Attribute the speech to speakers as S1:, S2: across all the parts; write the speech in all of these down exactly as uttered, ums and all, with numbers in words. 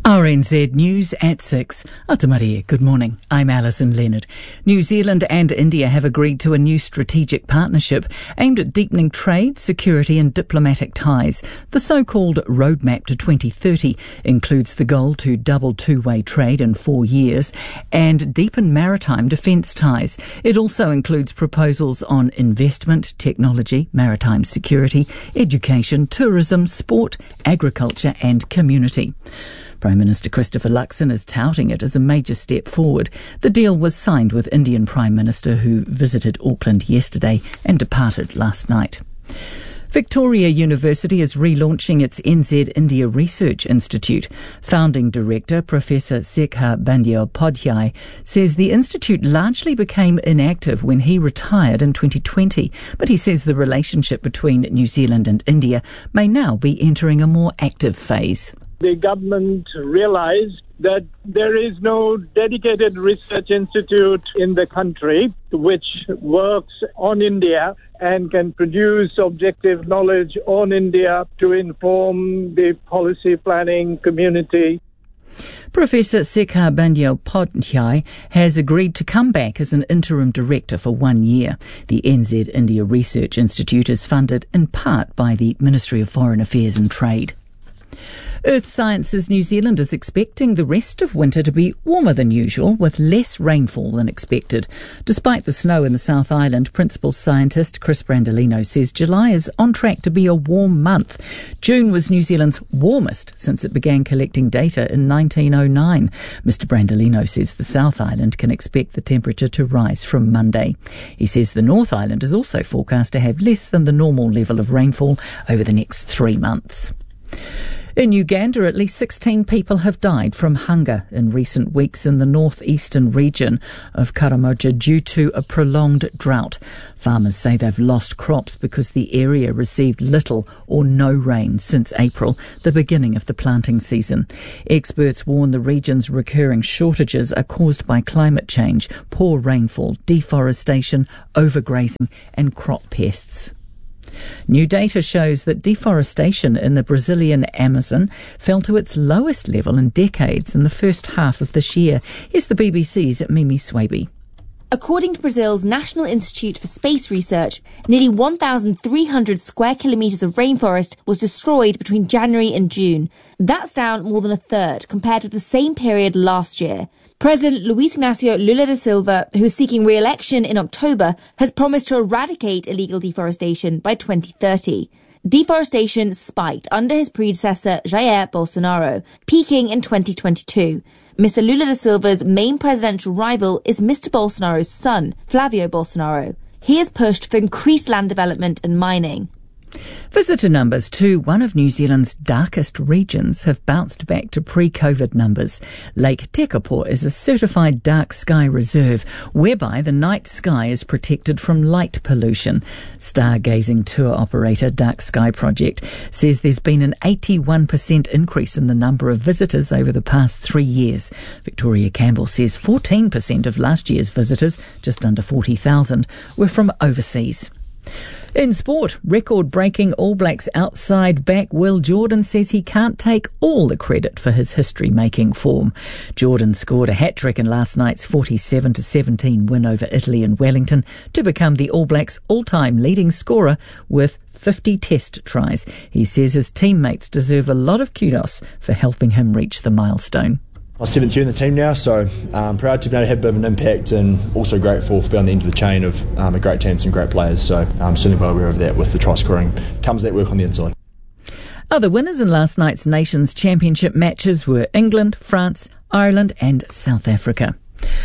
S1: R N Z News at six. Atamarie, good morning. I'm Alison Leonard. New Zealand and India have agreed to a new strategic partnership aimed at deepening trade, security and diplomatic ties. The so-called Roadmap to twenty thirty includes the goal to double two-way trade in four years and deepen maritime defence ties. It also includes proposals on investment, technology, maritime security, education, tourism, sport, agriculture and community. Prime Minister Christopher Luxon is touting it as a major step forward. The deal was signed with Indian Prime Minister, who visited Auckland yesterday and departed last night. Victoria University is relaunching its N Z India Research Institute. Founding director Professor Sekhar Bandyopadhyay says the institute largely became inactive when he retired in twenty twenty, but he says the relationship between New Zealand and India may now be entering a more active phase.
S2: The government realized that there is no dedicated research institute in the country which works on India and can produce objective knowledge on India to inform the policy planning community.
S1: Professor Sekhar Bandyopadhyay has agreed to come back as an interim director for one year. The N Z India Research Institute is funded in part by the Ministry of Foreign Affairs and Trade. Earth Sciences New Zealand is expecting the rest of winter to be warmer than usual, with less rainfall than expected. Despite the snow in the South Island, Principal Scientist Chris Brandolino says July is on track to be a warm month. June was New Zealand's warmest since it began collecting data in nineteen oh nine. Mister Brandolino says the South Island can expect the temperature to rise from Monday. He says the North Island is also forecast to have less than the normal level of rainfall over the next three months. In Uganda, at least sixteen people have died from hunger in recent weeks in the northeastern region of Karamoja due to a prolonged drought. Farmers say they've lost crops because the area received little or no rain since April, the beginning of the planting season. Experts warn the region's recurring shortages are caused by climate change, poor rainfall, deforestation, overgrazing and crop pests. New data shows that deforestation in the Brazilian Amazon fell to its lowest level in decades in the first half of this year. Here's the B B C's Mimi Swaby.
S3: According to Brazil's National Institute for Space Research, nearly one thousand three hundred square kilometres of rainforest was destroyed between January and June. That's down more than a third compared with the same period last year. President Luiz Inácio Lula da Silva, who is seeking re-election in October, has promised to eradicate illegal deforestation by twenty thirty. Deforestation spiked under his predecessor Jair Bolsonaro, peaking in twenty twenty-two. Mister Lula da Silva's main presidential rival is Mister Bolsonaro's son, Flavio Bolsonaro. He has pushed for increased land development and mining.
S1: Visitor numbers to one of New Zealand's darkest regions have bounced back to pre-COVID numbers. Lake Tekapo is a certified dark sky reserve whereby the night sky is protected from light pollution. Stargazing tour operator Dark Sky Project says there's been an eighty-one percent increase in the number of visitors over the past three years. Victoria Campbell says fourteen percent of last year's visitors, just under forty thousand, were from overseas. In sport, record-breaking All Blacks outside back Will Jordan says he can't take all the credit for his history-making form. Jordan scored a hat-trick in last night's forty-seven to seventeen win over Italy in Wellington to become the All Blacks' all-time leading scorer with fifty test tries. He says his teammates deserve a lot of kudos for helping him reach the milestone.
S4: I'm seventh year in the team now, so I'm proud to be able to have a bit of an impact and also grateful for being on the end of the chain of um, a great team, some great players. So I'm certainly well aware of that. With the try scoring comes that work on the inside.
S1: Other winners in last night's Nations Championship matches were England, France, Ireland and South Africa.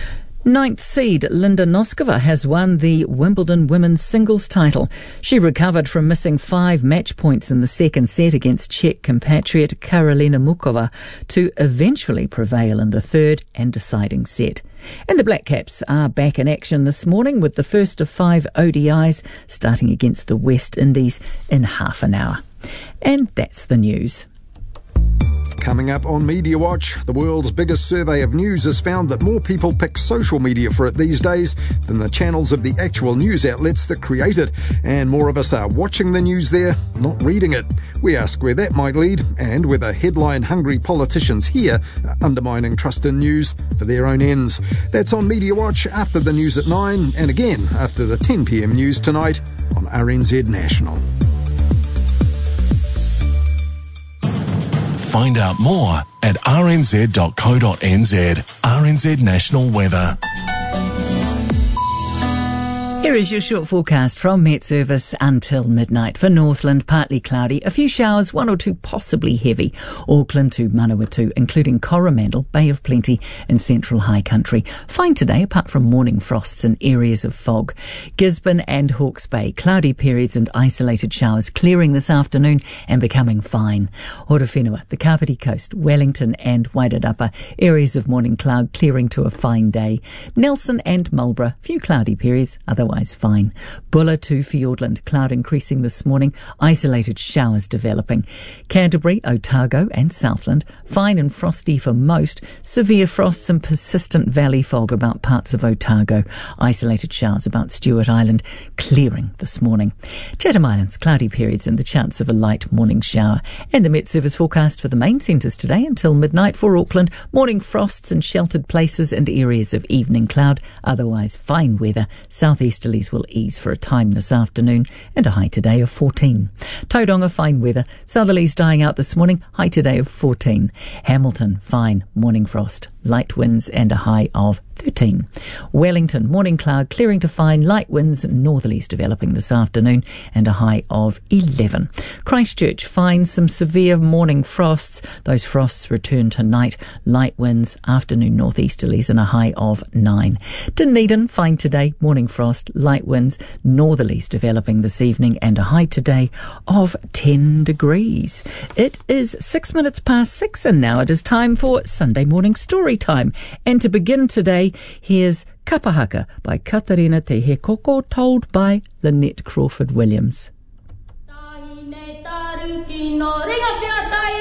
S1: Ninth seed Linda Noskova has won the Wimbledon women's singles title. She recovered from missing five match points in the second set against Czech compatriot Karolina Muchova to eventually prevail in the third and deciding set. And the Black Caps are back in action this morning with the first of five O D Is starting against the West Indies in half an hour. And that's the news.
S5: Coming up on Media Watch, the world's biggest survey of news has found that more people pick social media for it these days than the channels of the actual news outlets that create it. And more of us are watching the news there, not reading it. We ask where that might lead and whether headline-hungry politicians here are undermining trust in news for their own ends. That's on Media Watch after the news at nine and again after the ten p m news tonight on R N Z National.
S6: Find out more at r n z dot co dot n z. R N Z National Weather.
S1: Here is your short forecast from Met Service until midnight. For Northland, partly cloudy, a few showers, one or two possibly heavy. Auckland to Manawatu, including Coromandel, Bay of Plenty and Central High Country. Fine today, apart from morning frosts and areas of fog. Gisborne and Hawke's Bay, cloudy periods and isolated showers, clearing this afternoon and becoming fine. Horowhenua, the Kapiti Coast, Wellington and Wairarapa, areas of morning cloud, clearing to a fine day. Nelson and Marlborough, few cloudy periods, otherwise fine. Bulla to Fiordland, cloud increasing this morning, isolated showers developing. Canterbury, Otago and Southland, fine and frosty for most. Severe frosts and persistent valley fog about parts of Otago. Isolated showers about Stewart Island, clearing this morning. Chatham Islands, cloudy periods and the chance of a light morning shower. And the Met Service forecast for the main centres today until midnight for Auckland. Morning frosts in sheltered places and areas of evening cloud. Otherwise fine weather. Southeast will ease for a time this afternoon and a high today of fourteen. Tauranga, fine weather. Southerlies dying out this morning, high today of fourteen. Hamilton, fine, morning frost. Light winds and a high of thirteen. Wellington, morning cloud, clearing to fine, light winds, northerlies developing this afternoon and a high of eleven. Christchurch, fine, some severe morning frosts. Those frosts return tonight. Light winds, afternoon northeasterlies and a high of nine. Dunedin, fine today, morning frost, light winds, northerlies developing this evening and a high today of ten degrees. It is six minutes past six and now it is time for Sunday Morning Story Time. And to begin today, here's Kapahaka by Katarina Te He Koko, told by Lynette Crawford Williams.
S7: Tahine taru ki no ringa pia tai